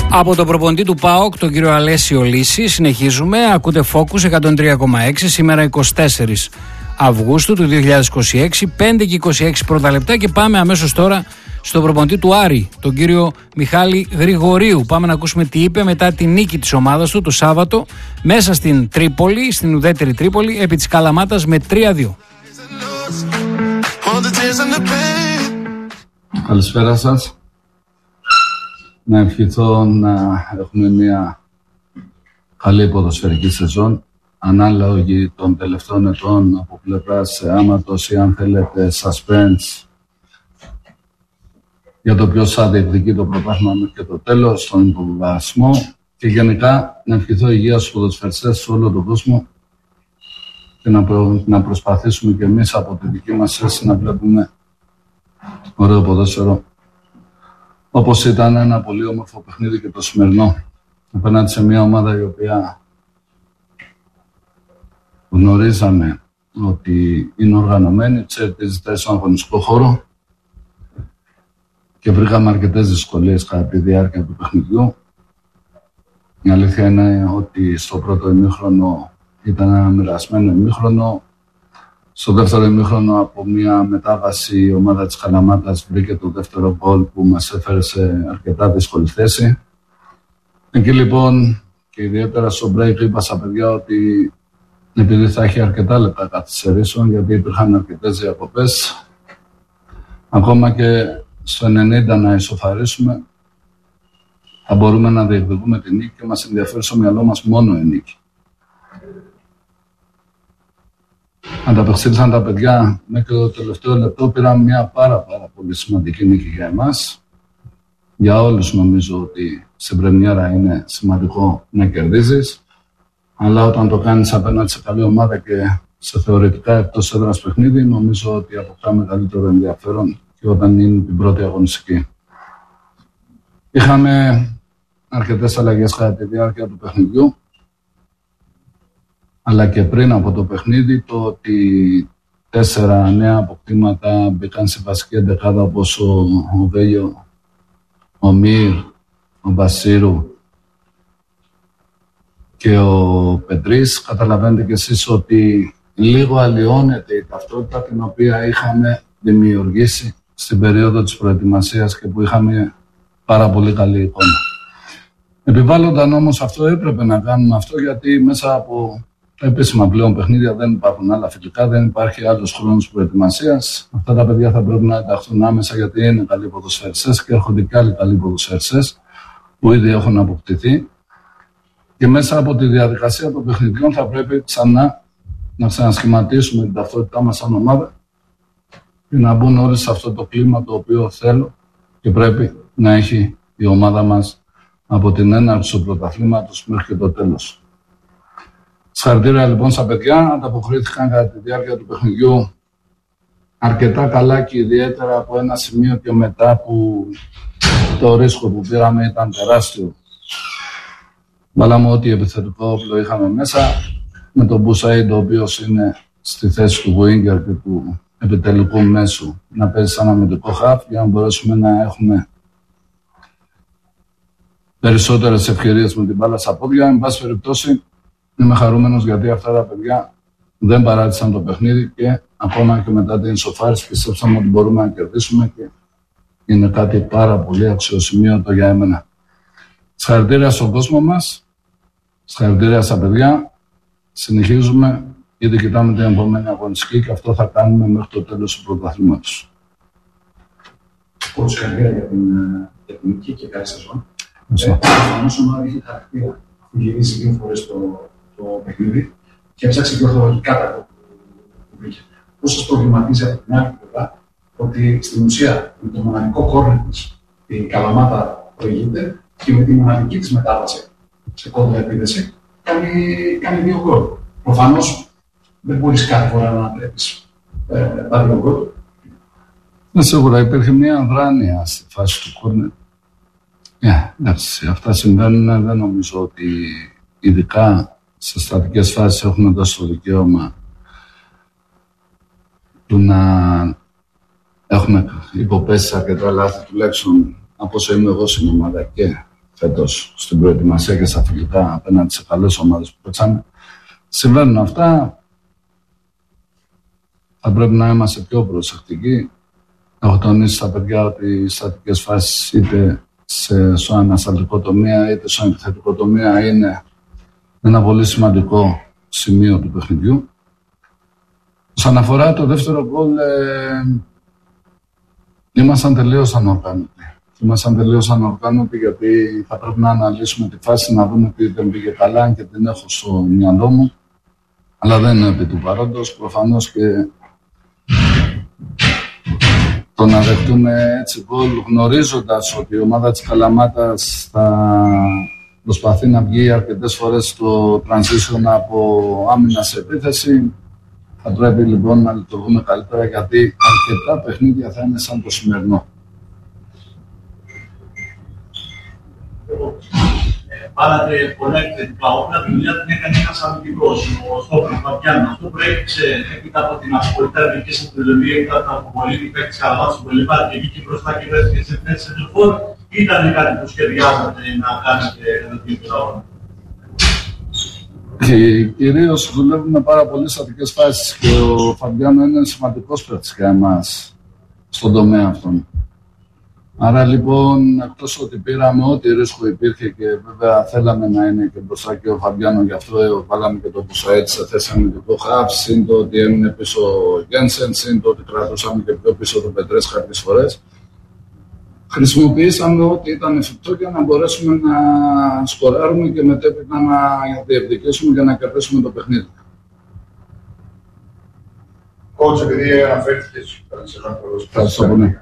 Από τον προπονητή του ΠΑΟΚ, τον κύριο Αλέσιο Λύση, συνεχίζουμε. Ακούτε Focus 103,6, σήμερα 24 Αυγούστου του 2026, 5 και 26 πρώτα λεπτά, και πάμε αμέσως τώρα στον προπονητή του Άρη, τον κύριο Μιχάλη Γρηγορίου. Πάμε να ακούσουμε τι είπε μετά τη νίκη της ομάδας του το Σάββατο μέσα στην Τρίπολη, στην ουδέτερη Τρίπολη, επί της Καλαμάτας με 3-2. Καλησπέρα σας. Να ευχηθώ να έχουμε μια καλή ποδοσφαιρική σεζόν, ανάλογη των τελευταίων ετών από πλευράς άματος ή, αν θέλετε, suspense για το ποιος θα διεκδικεί το πρωτάθλημα μέχρι και το τέλος, στον υποβιβασμό, και γενικά να ευχηθώ υγεία στους ποδοσφαιριστές σε όλο τον κόσμο και να προσπαθήσουμε και εμείς από τη δική μας θέση να βλέπουμε ωραίο ποδόσφαιρο, όπως ήταν ένα πολύ όμορφο παιχνίδι και το σημερινό, απέναντι σε μια ομάδα η οποία γνωρίζαμε ότι είναι οργανωμένη, ξέρει τι ζητάει στον αγωνιστικό χώρο, και βρήκαμε αρκετές δυσκολίες κατά τη διάρκεια του παιχνιδιού. Η αλήθεια είναι ότι στο πρώτο ημίχρονο ήταν ένα μοιρασμένο ημίχρονο. Στο δεύτερο ημίχρονο, από μια μετάβαση, η ομάδα της Καλαμάτας βρήκε το δεύτερο γκολ που μας έφερε σε αρκετά δύσκολη θέση. Εκεί λοιπόν, και ιδιαίτερα στο break, είπα στα παιδιά ότι επειδή θα έχει αρκετά λεπτά καθυστερήσεων, γιατί υπήρχαν αρκετές διακοπές, ακόμα και στο 90 να ισοφαρίσουμε, θα μπορούμε να διεκδικούμε τη νίκη και μας ενδιαφέρει στο μυαλό μας μόνο η νίκη. Ανταπεξήλθαν τα παιδιά μέχρι το τελευταίο λεπτό, πήραν μια πάρα πολύ σημαντική νίκη για εμάς. Για όλους νομίζω ότι στην πρεμιέρα είναι σημαντικό να κερδίζεις, αλλά όταν το κάνεις απέναντι σε καλή ομάδα και σε θεωρητικά εκτός έδρας παιχνίδι, νομίζω ότι αποκτά μεγαλύτερο ενδιαφέρον και όταν είναι την πρώτη αγωνιστική. Είχαμε αρκετές αλλαγές κατά τη διάρκεια του παιχνιδιού, αλλά και πριν από το παιχνίδι, το ότι 4 νέα αποκτήματα μπήκαν στη βασική εντεκάδα, όπως ο Βέλιο, ο Μύρ, ο Μπασίρου και ο Πετρής. Καταλαβαίνετε κι εσείς ότι λίγο αλλοιώνεται η ταυτότητα την οποία είχαμε δημιουργήσει στην περίοδο της προετοιμασίας και που είχαμε πάρα πολύ καλή εικόνα. Επιβάλλονταν όμως αυτό, έπρεπε να κάνουμε αυτό, γιατί μέσα από τα επίσημα πλέον παιχνίδια δεν υπάρχουν άλλα φιλικά, δεν υπάρχει άλλος χρόνος προετοιμασίας. Αυτά τα παιδιά θα πρέπει να ενταχθούν άμεσα, γιατί είναι καλοί ποδοσφαιριστές και έρχονται και άλλοι καλοί ποδοσφαιριστές που ήδη έχουν αποκτηθεί. Και μέσα από τη διαδικασία των παιχνιδιών θα πρέπει ξανά να ξανασχηματίσουμε την ταυτότητά μας σαν ομάδα και να μπουν όλοι σε αυτό το κλίμα το οποίο θέλω και πρέπει να έχει η ομάδα μας από την έναρξη του πρωταθλήματος μέχρι και το τέλος. Συγχαρητήρια λοιπόν στα παιδιά, ανταποκρίθηκαν κατά τη διάρκεια του παιχνιδιού αρκετά καλά και ιδιαίτερα από ένα σημείο και μετά που το ρίσκο που πήραμε ήταν τεράστιο. Βάλαμε ό,τι επιθετικό όπλο είχαμε μέσα, με τον Μπουσαΐντ, ο οποίος είναι στη θέση του Winger και του επιτελικού μέσου, να παίζει σαν αμυντικό χαφ για να μπορέσουμε να έχουμε περισσότερες ευκαιρίες με την μπάλα στα πόδια. Εν πάση περιπτώσει, είμαι χαρούμενος γιατί αυτά τα παιδιά δεν παράτησαν το παιχνίδι και ακόμα και μετά την ισοφάριση πιστέψαμε ότι μπορούμε να κερδίσουμε και είναι κάτι πάρα πολύ αξιοσημείωτο για εμένα. Συγχαρητήρια στον κόσμο μας, συγχαρητήρια στα παιδιά. Συνεχίζουμε, ήδη κοιτάμε την επόμενη αγωνιστική και αυτό θα κάνουμε μέχρι το τέλος του πρωταθλήματος. Πολύ συγχαρητήρια για την τεχνική και καλή σεζόν. Προφανώς η ομάδα είχε χαρακτήρα. Γυρίσει 2 φορές το παιχνίδι και έψαξε και ορθολογικά τα γκολ που βρήκε. Πώς σας προβληματίζει από την άλλη πλευρά ότι στην ουσία με το μοναδικό κόρνερ της η Καλαμάτα προηγείται και με τη μοναδική της μετάβαση σε κόντρα επίδεση κάνει 2 γκολ. Προφανώς δεν μπορείς κάθε φορά να ανατρέπεις τα 2 γκολ. Σίγουρα υπήρχε μια αδράνεια στη φάση του κόρνερ. Εντάξει, αυτά συμβαίνουν. Δεν νομίζω ότι ειδικά σε στατικές φάσεις έχουμε δώσει το δικαίωμα του να έχουμε υποπέσει αρκετά λάθη, τουλάχιστον από όσο είμαι εγώ στην ομάδα και φέτος στην προετοιμασία και στα φιλικά απέναντι σε καλές ομάδες που παίξαμε. Συμβαίνουν αυτά. Θα πρέπει να είμαστε πιο προσεκτικοί. Έχω τονίσει στα παιδιά ότι οι στατικές φάσεις είτε στο ανασταλτικό τομέα είτε στο επιθετικό τομέα είναι ένα πολύ σημαντικό σημείο του παιχνιδιού. Όσον αφορά το δεύτερο γκολ, ήμασταν τελείως ανοργάνωτοι. Γιατί θα πρέπει να αναλύσουμε τη φάση, να δούμε τι δεν πήγε καλά και την έχω στο μυαλό μου. Αλλά δεν είναι επί του παρόντος. Προφανώς και το να δεχτούμε έτσι γκολ γνωρίζοντας ότι η ομάδα της Καλαμάτας θα προσπαθεί να βγει αρκετές φορές στο transition από άμυνα σε επίθεση. Θα πρέπει λοιπόν να λειτουργούμε καλύτερα, γιατί αρκετά παιχνίδια θα είναι σαν το σημερινό. Πάρατε πολλά επιθετικά όπλα, τη δουλειά την έκανε ένας αμυντικός, ο Στόπλος Παπιάνου. Αυτό προέκυψε έπειτα από την απολύτως αρνητική αυτοδομία, έπειτα από τον πολίτη που έχει Καλαμάτας στον Πελεπάρη και βγήκε μπροστά και βρέθηκε σε θέση σε λεωφόρο, ή ήταν κάτι που σχεδιάζατε να κάνετε ένα τέτοιο αγώνα? Κυρίως δουλεύουμε πάρα πολλές στατικές φάσεις και ο Φαμπιάνο είναι σημαντικός παίκτης για εμάς στον τομέα αυτόν. Άρα λοιπόν, εκτός ότι πήραμε ό,τι ρίσκο υπήρχε και βέβαια θέλαμε να είναι και μπροστά και ο Φαμπιάνο, γι' αυτό βάλαμε και το Μπουσαέτ σε θέση αμυντικό χαφ, συν το ότι έμεινε πίσω ο Γένσεν, συν το ότι κρατούσαμε και πιο πίσω τον Πετρές κάποιες φορές. Χρησιμοποιήσαμε ό,τι ήταν εφικτό για να μπορέσουμε να σκοράρουμε και μετέπειτα να διεκδικήσουμε και να κερδίσουμε το παιχνίδι. Κότσο, επειδή αναφέρθηκες Ευχαριστώ πολύ.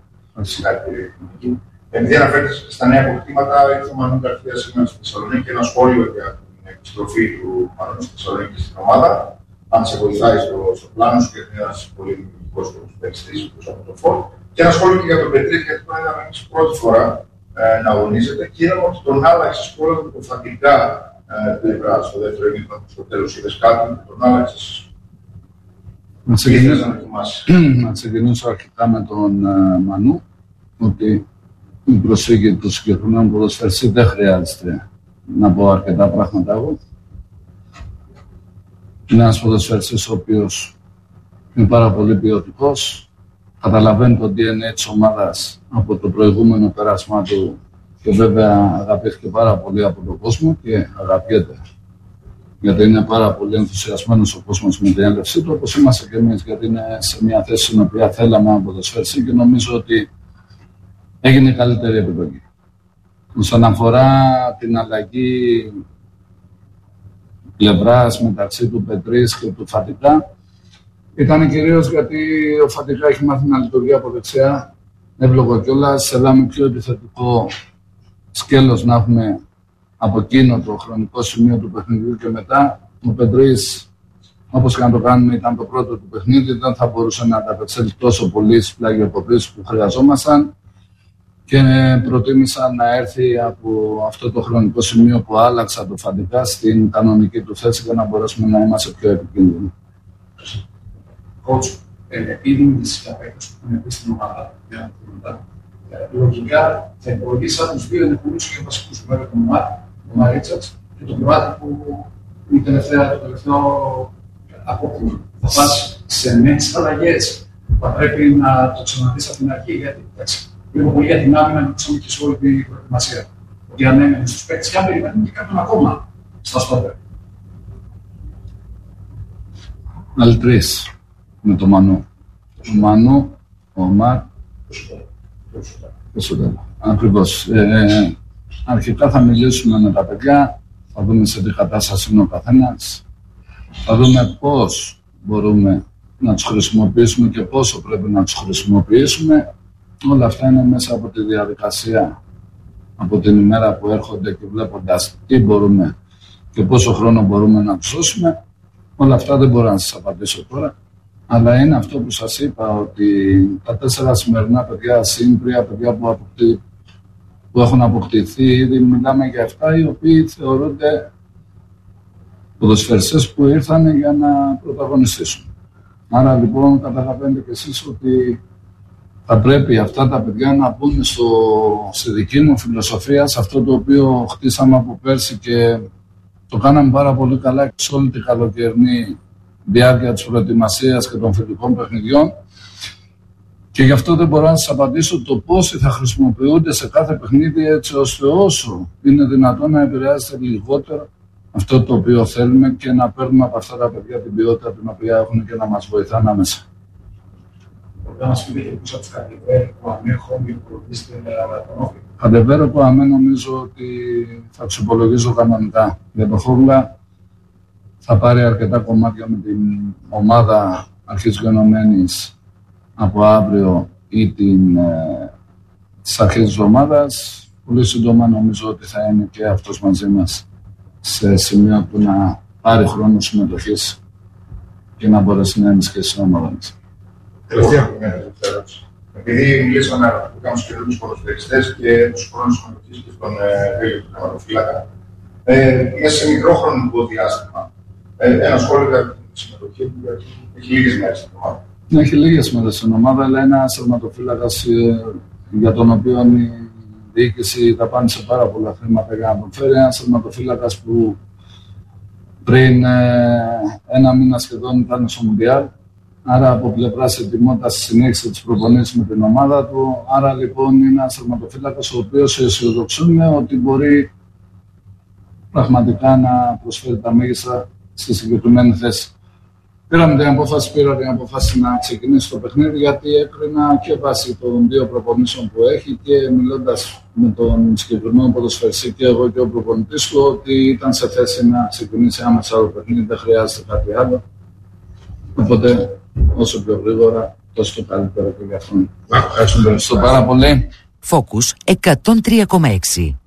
Επειδή αναφέρθηκες στα νέα αποκτήματα, ήρθε ο Μανού Καρθία σήμερα στη Θεσσαλονίκη και ένα σχόλιο για την επιστροφή του Μανού στη Θεσσαλονίκη στην ομάδα. Αν σε βοηθάει στο πλάνο σου, γιατί είναι ένας πολύ δημιουργικός παίκτης από το φόρ. Και ένα σχόλιο και για τον Πετρί, γιατί τον είδαμε εμείς πρώτη φορά να αγωνίζεται και είδαμε ότι τον άλλαξε σχόλιο του φατικά πλευρά στο δεύτερο ημίχρονο. Στο τέλος είδες κάτι που τον άλλαξε. Να ξεκινήσω αρχικά με τον Μανού, ότι η προσφύγη του συγκεκριμένου ποδοσφαιριστή δεν χρειάζεται να πω αρκετά πράγματα εγώ. Είναι ένας ποδοσφαιριστής ο οποίος είναι πάρα πολύ ποιοτικός, καταλαβαίνει το DNA της ομάδας από το προηγούμενο πέρασμά του και βέβαια αγαπήθηκε πάρα πολύ από τον κόσμο και αγαπιέται. Γιατί είναι πάρα πολύ ενθουσιασμένος ο κόσμος με την έλευσή του, όπως είμαστε και εμείς, γιατί είναι σε μια θέση στην οποία θέλαμε να ποδοσφαιριστεί και νομίζω ότι έγινε η καλύτερη επιλογή. Όσον αφορά την αλλαγή πλευράς μεταξύ του Πετρής και του Φατικά, ήταν κυρίως γιατί ο Φατικά έχει μάθει να λειτουργεί από δεξιά. Εύλογο κιόλας, θέλαμε πιο επιθετικό σκέλος να έχουμε από εκείνο το χρονικό σημείο του παιχνιδιού και μετά. Ο Πετρής, όπως και να το κάνουμε, ήταν το πρώτο του παιχνίδι, δεν θα μπορούσε να ανταπεξέλθει τόσο πολύ στις πλαγιοποίησεις που χρειαζόμασταν και προτίμησα να έρθει από αυτό το χρονικό σημείο που άλλαξα το Φαντικά στην κανονική του θέση για να μπορέσουμε να είμαστε πιο επικίνδυνοι. Κότσο, επειδή με τις παίκτες που έχουν πει στην ομάδα, λογικά θα υπολογίσαν τους δύο ενεχουνούς και βασικούς βέβαια τον Μαρίτσατς και τον Κροάτη που είναι το τελευταίο απόκτημα. Θα πας σε νέες αλλαγές που θα πρέπει να το ξαναδείς από την αρχή, γιατί λίγο πολύ για την άμυνα να ακούσαμε και σε όλη την προετοιμασία. Ότι αν έμενε στους παίκτες και αν περιμένουμε και κάποιον ακόμα στα στόπερ. Άλλοι τρεις με το Μανού. Ο Μανού, ο Ομάρ και ο Σοντέλα. Ακριβώς. Αρχικά θα μιλήσουμε με τα παιδιά, θα δούμε σε τι κατάσταση είναι ο καθένας, θα δούμε πώς μπορούμε να τους χρησιμοποιήσουμε και πόσο πρέπει να τους χρησιμοποιήσουμε. Όλα αυτά είναι μέσα από τη διαδικασία, από την ημέρα που έρχονται και βλέποντας τι μπορούμε και πόσο χρόνο μπορούμε να τους δώσουμε. Όλα αυτά δεν μπορώ να σας απαντήσω τώρα, αλλά είναι αυτό που σας είπα, ότι τα 4 σημερινά παιδιά, συν 3 παιδιά που έχουν αποκτηθεί, ήδη μιλάμε για 7 οι οποίοι θεωρούνται ποδοσφαιριστές που ήρθαν για να πρωταγωνιστήσουν. Άρα λοιπόν καταλαβαίνετε κι εσείς ότι θα πρέπει αυτά τα παιδιά να μπουν στη δική μου φιλοσοφία, σε αυτό το οποίο χτίσαμε από πέρσι και το κάναμε πάρα πολύ καλά σε όλη την καλοκαιρινή διάρκεια της προετοιμασίας και των φιλικών παιχνιδιών. Και γι' αυτό δεν μπορώ να σας απαντήσω το πόσοι θα χρησιμοποιούνται σε κάθε παιχνίδι, έτσι ώστε όσο είναι δυνατόν να επηρεάζεται λιγότερο αυτό το οποίο θέλουμε και να παίρνουμε από αυτά τα παιδιά την ποιότητα την οποία έχουν και να μας βοηθάνε άμεσα. Θα μας πείτε και πίσω από τους Καντεβέρ που ανέχονται και προβείστε με Ανατονόφιλο. Καντεβέρ που αμέ νομίζω ότι θα τους υπολογίζω κανονικά. Για το Χόβλα θα πάρει αρκετά κομμάτια με την ομάδα αρχής γενομένης από αύριο ή τις αρχές της εβδομάδας. Πολύ σύντομα νομίζω ότι θα είναι και αυτός μαζί μας σε σημείο που να πάρει χρόνο συμμετοχής και να μπορέσει να είναι και στην ομάδα μας. Τελευταία ερώτηση. Επειδή μιλήσαμε που κάνουμε στους καινούργιους ποδοσφαιριστές και τους χρόνους συμμετοχής και στον Βέλιο του τερματοφύλακα, μέσα σε μικρό χρονικό διάστημα, ένα σχόλιο για τη συμμετοχή που έχει λίγες μέρες στην ομάδα. Ναι, έχει λίγες μέρες στην ομάδα, αλλά είναι ένας τερματοφύλακας για τον οποίο η διοίκηση δαπάνησε πάρα πολλά χρήματα για να τον φέρει. Ένας τερματοφύλακας που πριν ένα μήνα σχεδόν ήταν στο Μουντιάλ. Άρα από πλευράς ετοιμότητας συνέχισε τις προπονήσεις με την ομάδα του. Άρα λοιπόν είναι ένας τερματοφύλακας ο οποίος αισιοδοξούμε ότι μπορεί πραγματικά να προσφέρει τα μέγιστα στη συγκεκριμένη θέση. Πήρα την απόφαση να ξεκινήσει το παιχνίδι γιατί έκρινα και βάσει των δύο προπονήσεων που έχει και μιλώντας με τον συγκεκριμένο ποδοσφαιριστή και εγώ και ο προπονητής του ότι ήταν σε θέση να ξεκινήσει άμεσα το παιχνίδι, δεν χρειάζεται κάτι άλλο. Οπότε όσο πιο γρήγορα τόσο το καλύτερο και για αυτόν. Ευχαριστώ πάρα πολύ. Focus 103,6.